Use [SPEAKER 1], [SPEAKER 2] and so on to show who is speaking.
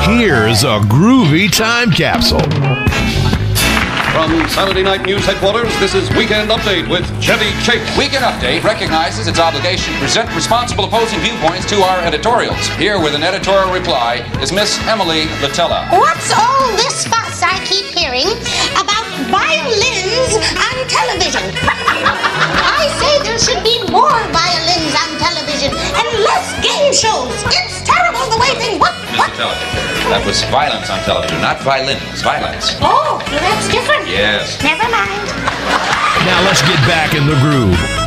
[SPEAKER 1] Here's a groovy time capsule.
[SPEAKER 2] From Saturday Night News headquarters, this is Weekend Update with Chevy Chase.
[SPEAKER 3] Weekend Update recognizes its obligation to present responsible opposing viewpoints to our editorials. Here with an editorial reply is Miss Emily Latella.
[SPEAKER 4] What's all this fuss I keep hearing about violins on television? I say there should be more violins on television and less game shows. It's terrible the way things... What?
[SPEAKER 3] Latella, that was violence on television, not violins. Violence.
[SPEAKER 4] Oh, that's different.
[SPEAKER 3] Yes.
[SPEAKER 4] Never mind.
[SPEAKER 1] Now let's get back in the groove.